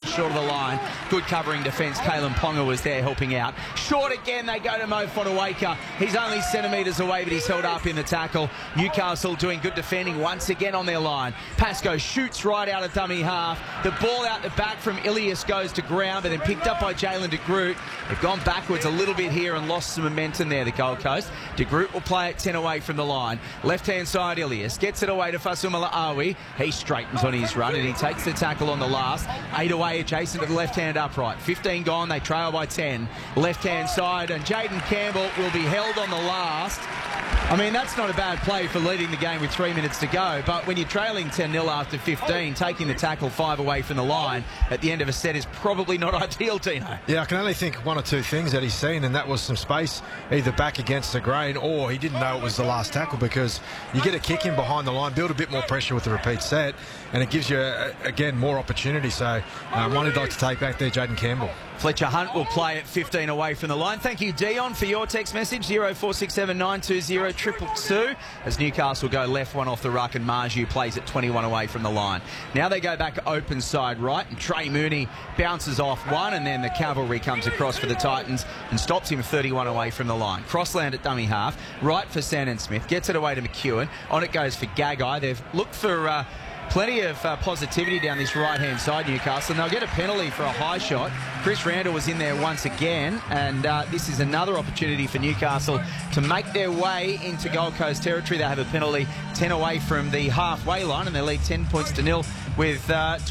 short of the line. Good covering defence. Kalen Ponga was there helping out. Short again, they go to Mo Fotuaika. He's only centimetres away, but he's held up in the tackle. Newcastle doing good defending once again on their line. Pascoe shoots right out of dummy half. The ball out the back from Ilias goes to ground, but then picked up by Jalen de Groot. They've gone backwards a little bit here and lost some momentum there, the Gold Coast. De Groot will play it 10 away from the line. Left-hand side, Ilias gets it away to Fasumala Awi. He straightens on his run and he takes the tackle on the last. 8 away adjacent to the left-hand upright. 15 gone, they trail by 10. Left-hand side, and Jaden Campbell will be held on the last. I mean, that's not a bad play for leading the game with 3 minutes to go, but when you're trailing 10-0 after 15, taking the tackle 5 away from the line at the end of a set is probably not ideal, Dino. Yeah, I can only think one or two things that he's seen, and that was some space either back against the grain or he didn't know it was the last tackle, because you get a kick in behind the line, build a bit more pressure with the repeat set, and it gives you, again, more opportunity. So one he'd like to take back there, Jaden Campbell. Fletcher Hunt will play at 15 away from the line. Thank you, Dion, for your text message, 0467 920 222. As Newcastle go left, one off the ruck, and Marju plays at 21 away from the line. Now they go back open side right, and Trey Mooney bounces off one, and then the cavalry comes across for the Titans and stops him 31 away from the line. Crossland at dummy half, right for Sandon Smith, gets it away to McEwen. On it goes for Gagai. They've looked for plenty of positivity down this right-hand side, Newcastle, and they'll get a penalty for a high shot. Chris Randall was in there once again, and this is another opportunity for Newcastle to make their way into Gold Coast territory. They have a penalty 10 away from the halfway line, and they lead 10 points to nil with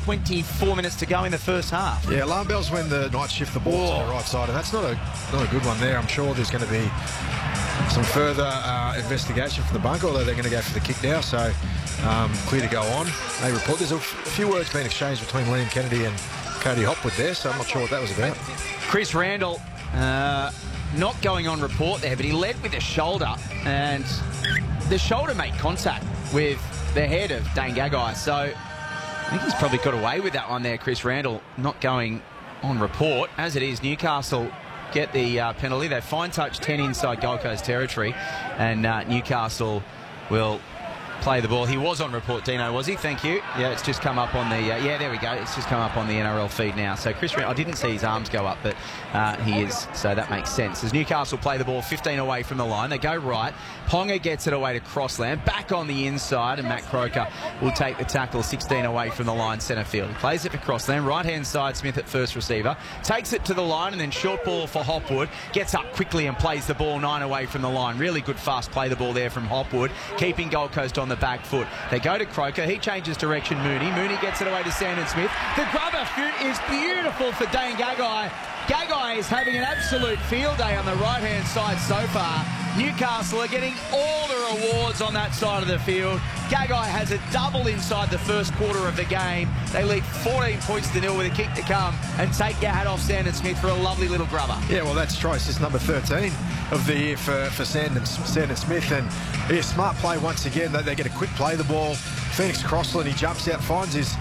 24 minutes to go in the first half. Yeah, alarm bells when the Knights shift the ball to the right side, and that's not a good one there. I'm sure there's going to be some further investigation from the bunker, although they're going to go for the kick now, so clear to go on. They report there's a few words being exchanged between Liam Kennedy and Cody Hopwood there, so I'm not sure what that was about. Chris Randall not going on report there, but he led with the shoulder, and the shoulder made contact with the head of Dane Gagai, so I think he's probably got away with that one there, Chris Randall, not going on report. As it is, Newcastle get the penalty. They fine touch 10 inside Gold Coast territory, and Newcastle will play the ball. He was on report, Dino, was he? Thank you. Yeah, it's just come up on the... yeah, there we go. It's just come up on the NRL feed now. So Chris Randall, I didn't see his arms go up, but he is, so that makes sense. As Newcastle play the ball 15 away from the line, they go right. Ponga gets it away to Crossland, back on the inside, and Matt Croker will take the tackle 16 away from the line, centre field. He plays it for Crossland, right-hand side, Smith at first receiver, takes it to the line, and then short ball for Hopwood, gets up quickly and plays the ball 9 away from the line. Really good fast play the ball there from Hopwood, keeping Gold Coast on the back foot. They go to Croker, he changes direction, Mooney gets it away to Sandon Smith. The grubber shoot is beautiful for Dane Gagai. Gagai is having an absolute field day on the right-hand side so far. Newcastle are getting all the rewards on that side of the field. Gagai has a double inside the first quarter of the game. They lead 14 points to nil with a kick to come, and take your hat off Sandon Smith for a lovely little grubber. Yeah, well, that's try assist number 13 of the year for Sandon Smith, and yeah, smart play once again. They get a quick play the ball. Phoenix Crossland, he jumps out, finds his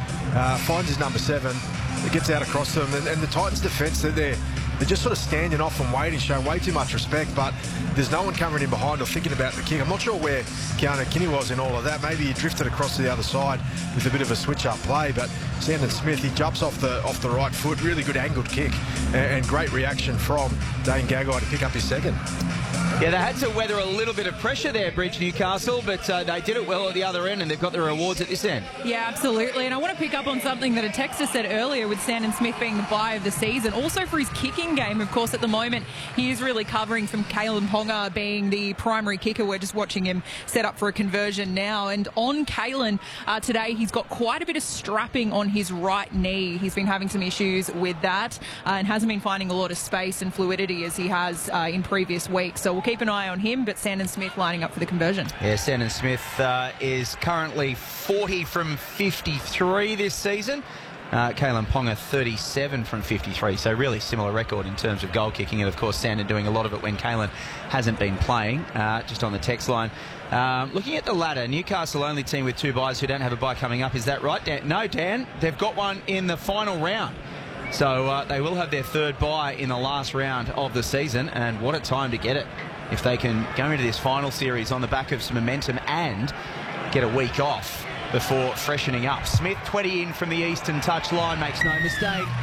number 7. It gets out across them, and the Titans' defence, they're just sort of standing off and waiting, showing way too much respect, but there's no one coming in behind or thinking about the kick. I'm not sure where Keanu Kinney was in all of that. Maybe he drifted across to the other side with a bit of a switch-up play, but Sandon Smith, he jumps off the right foot, really good angled kick, and great reaction from Dane Gagai to pick up his second. Yeah, they had to weather a little bit of pressure there, Bridge, Newcastle, but they did it well at the other end, and they've got the rewards at this end. Yeah, absolutely. And I want to pick up on something that a texter said earlier with Sandon Smith being the buy of the season. Also for his kicking game, of course, at the moment, he is really covering from Kalen Ponga being the primary kicker. We're just watching him set up for a conversion now. And on Kalen today, he's got quite a bit of strapping on his right knee. He's been having some issues with that and hasn't been finding a lot of space and fluidity as he has in previous weeks. So we'll keep an eye on him, but Sandon Smith lining up for the conversion. Yeah, Sandon Smith is currently 40 from 53 this season. Kalen Ponga 37 from 53, so really similar record in terms of goal kicking, and of course Sandon doing a lot of it when Kalen hasn't been playing. Just on the text line, looking at the ladder, Newcastle only team with 2 buys who don't have a buy coming up. Is that right, Dan? No, Dan, they've got one in the final round. So they will have their 3rd bye in the last round of the season, and what a time to get it if they can go into this final series on the back of some momentum and get a week off before freshening up. Smith, 20 in from the eastern touchline, makes no mistake.